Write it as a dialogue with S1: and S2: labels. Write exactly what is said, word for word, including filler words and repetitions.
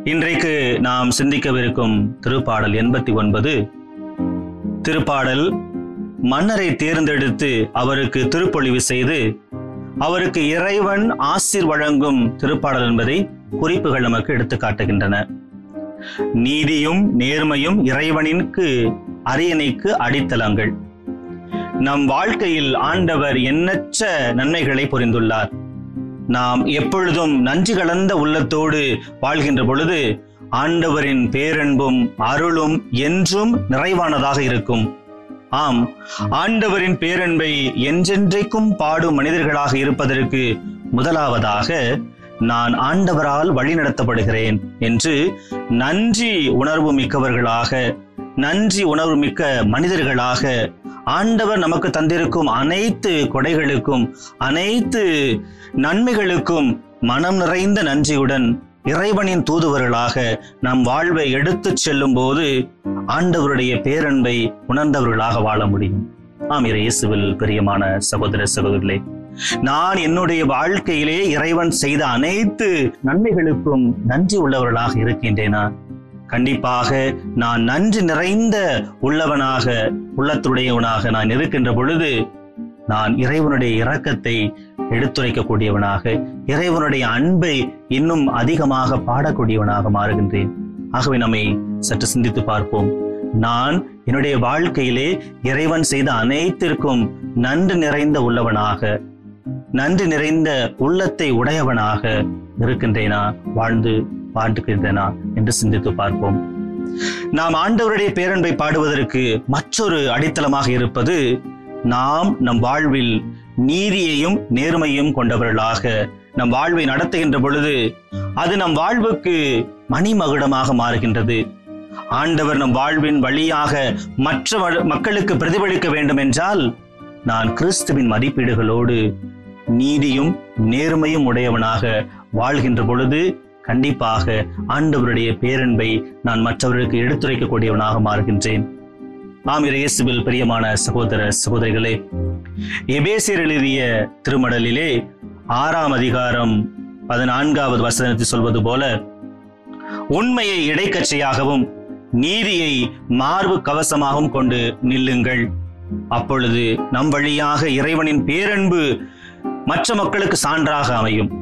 S1: இன்றைக்கு நாம் சிந்திக்கவிருக்கும் திருப்பாடல் எண்பத்தி ஒன்பது. திருப்பாடல் மன்னரை தேர்ந்தெடுத்து அவருக்கு திருப்பொழிவு செய்து அவருக்கு இறைவன் ஆசீர் வழங்கும் திருப்பாடல் என்பதை குறிப்புகள் நமக்கு எடுத்து காட்டுகின்றன. நீதியும் நேர்மையும் இறைவனிற்கு அரியணைக்கு அடித்தளங்கள். நம் வாழ்க்கையில் ஆண்டவர் எண்ணற்ற நன்மைகளை புரிந்துள்ளார். நாம் எப்பொழுதும் நன்றி கலந்த உள்ளத்தோடு வாழ்கின்ற பொழுது ஆண்டவரின் பேரன்பும் அருளும் என்றும் நிறைவானதாக இருக்கும். ஆம், ஆண்டவரின் பேரன்பை என்றென்றைக்கும் பாடும் மனிதர்களாக இருப்பதற்கு முதலாவதாக நான் ஆண்டவரால் வழி நடத்தப்படுகிறேன் என்று நன்றி உணர்வு மிக்கவர்களாக, நன்றி உணர்வு மிக்க மனிதர்களாக ஆண்டவர் நமக்கு தந்திருக்கும் அனைத்து கொடைகளுக்கும் அனைத்து நன்மைகளுக்கும் மனம் நிறைந்த நன்றியுடன் இறைவனின் தூதுவர்களாக நம் வாழ்வை எடுத்துச் செல்லும் போது ஆண்டவருடைய பேரன்பை உணர்ந்தவர்களாக வாழ முடியும். ஆம், இயேசுவில் பிரியமான சகோதர சகோதரிகளே, நான் என்னுடைய வாழ்க்கையிலே இறைவன் செய்த அனைத்து நன்மைகளுக்கும் நன்றி உள்ளவர்களாக இருக்கின்றேனா? கண்டிப்பாக நான் நன்றி நிறைந்த உள்ளவனாக, உள்ளத்துடையவனாக நான் இருக்கின்ற பொழுது நான் இறைவனுடைய இரக்கத்தை எடுத்துரைக்கக்கூடியவனாக, இறைவனுடைய அன்பை இன்னும் அதிகமாக பாடக்கூடியவனாக மாறுகின்றேன். ஆகவே நம்மை சற்று சிந்தித்து பார்ப்போம். நான் என்னுடைய வாழ்க்கையிலே இறைவன் செய்த அனைத்திற்கும் நன்றி நிறைந்த உள்ளவனாக, நன்றி நிறைந்த உள்ளத்தை உடையவனாக இருக்கின்றேனா, வாழ்ந்து பாடுகின்றனா என்று சிந்தித்து பார்ப்போம். நாம் ஆண்டவருடைய பேரன்பை பாடுவதற்கு மற்றொரு அடித்தளமாக இருப்பது, நாம் நம் வாழ்வில் நீதியையும் நேர்மையும் கொண்டவர்களாக நம் வாழ்வை நடத்துகின்ற பொழுது அது நம் வாழ்வுக்கு மணிமகுடமாக மாறுகின்றது. ஆண்டவர் நம் வாழ்வின் வழியாக மற்ற மக்களுக்கு பிரதிபலிக்க வேண்டும் என்றால் நான் கிறிஸ்துவின் மதிப்பீடுகளோடு நீதியும் நேர்மையும் உடையவனாக வாழ்கின்ற பொழுது கண்டிப்பாக ஆண்டவருடைய பேரன்பை நான் மற்றவர்களுக்கு எடுத்துரைக்கக்கூடியவனாக மாறுகின்றேன். ஆம், இயேசுவில் பிரியமான சகோதர சகோதரிகளே, எபேசியர் எழுதிய திருமடலிலே ஆறாம் அதிகாரம் பதினான்காவது வசனத்தில் சொல்வது போல, உண்மையை இடைக்கச்சையாகவும் நீதியை மார்பு கவசமாகவும் கொண்டு நில்லுங்கள். அப்பொழுது நம் வழியாக இறைவனின் பேரன்பு மற்ற மக்களுக்கு சான்றாக அமையும்.